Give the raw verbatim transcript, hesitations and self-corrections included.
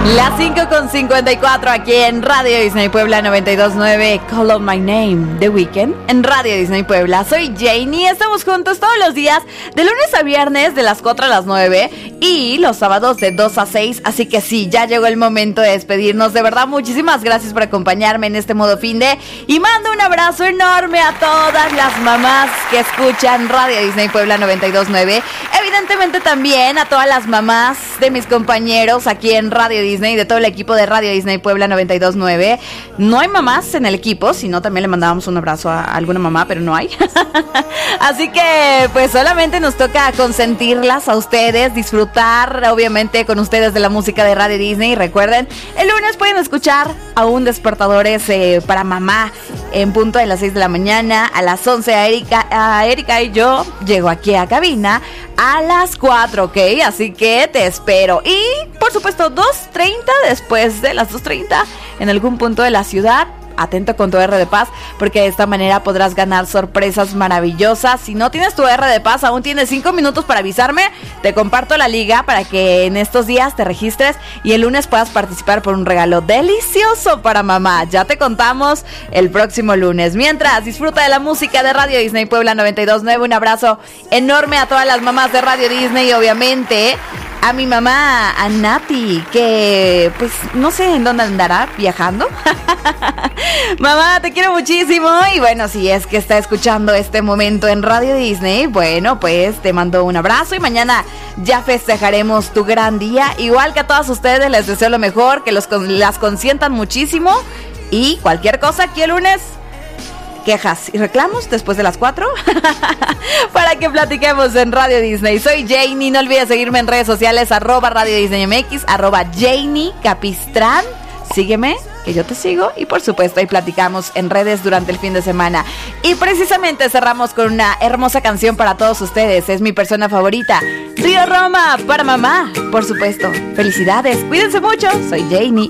Las cinco con cincuenta y cuatro aquí en Radio Disney Puebla noventa y dos punto nueve. Call on my name, The Weeknd en Radio Disney Puebla. Soy Janie, estamos juntos todos los días de lunes a viernes de las cuatro a las nueve y los sábados de dos a seis. Así que sí, ya llegó el momento de despedirnos. De verdad, muchísimas gracias por acompañarme en este modo fin de. Y mando un abrazo enorme a todas las mamás que escuchan Radio Disney Puebla noventa y dos punto nueve. Evidentemente también a todas las mamás de mis compañeros aquí en Radio Disney, de todo el equipo de Radio Disney Puebla noventa y dos punto nueve. No hay mamás en el equipo, sino también le mandábamos un abrazo a alguna mamá, pero no hay. Así que pues solamente nos toca consentirlas a ustedes, disfrutar obviamente con ustedes de la música de Radio Disney. Y recuerden, el lunes pueden escuchar aún despertadores eh, para mamá en punto de las seis de la mañana. A las once a Erika, a Erika y yo llego aquí a cabina a las cuatro, ¿ok? Así que te espero. Y por supuesto dos treinta, después de las dos treinta, en algún punto de la ciudad. Atento con tu R de Paz, porque de esta manera podrás ganar sorpresas maravillosas. Si no tienes tu R de Paz, aún tienes cinco minutos para avisarme. Te comparto la liga para que en estos días te registres y el lunes puedas participar por un regalo delicioso para mamá. Ya te contamos el próximo lunes. Mientras, disfruta de la música de Radio Disney Puebla noventa y dos punto nueve. Un abrazo enorme a todas las mamás de Radio Disney y obviamente a mi mamá, a Nati, que pues no sé en dónde andará viajando. Mamá, te quiero muchísimo. Y bueno, si es que está escuchando este momento en Radio Disney, bueno, pues te mando un abrazo y mañana ya festejaremos tu gran día. Igual que a todas ustedes les deseo lo mejor, que los, las consientan muchísimo. Y cualquier cosa aquí el lunes, quejas y reclamos después de las cuatro para que platiquemos en Radio Disney. Soy Janie, no olvides seguirme en redes sociales, arroba Radio Disney M X, arroba Janie Capistrán. Sígueme, que yo te sigo y por supuesto ahí platicamos en redes durante el fin de semana. Y precisamente cerramos con una hermosa canción para todos ustedes. Es mi persona favorita, Río Roma, para mamá, por supuesto. Felicidades, cuídense mucho, soy Janie.